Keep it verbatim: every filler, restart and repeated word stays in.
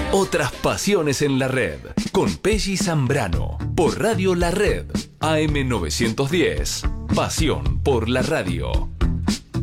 Otras pasiones en la red, con Pelli Zambrano, por Radio La Red, A M novecientos diez. Pasión por la radio.